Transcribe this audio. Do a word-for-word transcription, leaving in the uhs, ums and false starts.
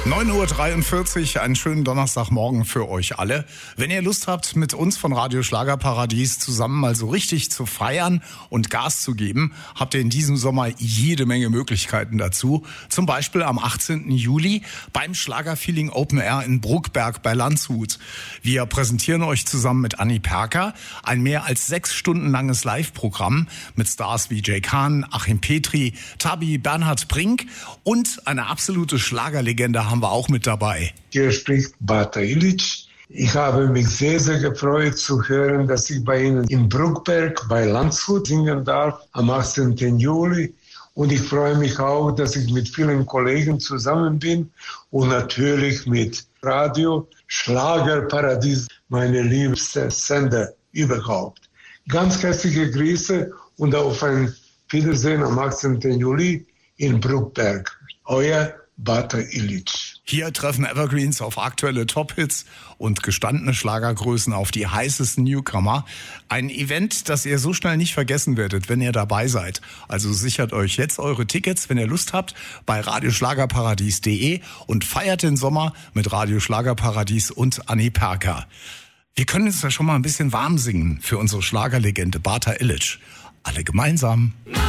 neun Uhr dreiundvierzig, einen schönen Donnerstagmorgen für euch alle. Wenn ihr Lust habt, mit uns von Radio Schlagerparadies zusammen mal so richtig zu feiern und Gas zu geben, habt ihr in diesem Sommer jede Menge Möglichkeiten dazu. Zum Beispiel am achtzehnten Juli beim Schlagerfeeling Open Air in Bruckberg bei Landshut. Wir präsentieren euch zusammen mit Anni Perker ein mehr als sechs Stunden langes Live-Programm mit Stars wie Jay Kahn, Achim Petri, Tabi, Bernhard Brink und eine absolute Schlagerlegende haben wir auch mit dabei. Hier spricht Bata Ilic. Ich habe mich sehr, sehr gefreut zu hören, dass ich bei Ihnen in Bruckberg bei Landshut singen darf am achtzehnten Juli. Und ich freue mich auch, dass ich mit vielen Kollegen zusammen bin und natürlich mit Radio Schlagerparadies, meine liebste Sender überhaupt. Ganz herzliche Grüße und auf ein Wiedersehen am achtzehnten Juli in Bruckberg. Euer Bata Ilic. Hier treffen Evergreens auf aktuelle Top-Hits und gestandene Schlagergrößen auf die heißesten Newcomer. Ein Event, das ihr so schnell nicht vergessen werdet, wenn ihr dabei seid. Also sichert euch jetzt eure Tickets, wenn ihr Lust habt, bei radioschlagerparadies punkt de und feiert den Sommer mit Radio Schlagerparadies und Anni Perker. Wir können uns da schon mal ein bisschen warm singen für unsere Schlagerlegende Bata Ilic. Alle gemeinsam.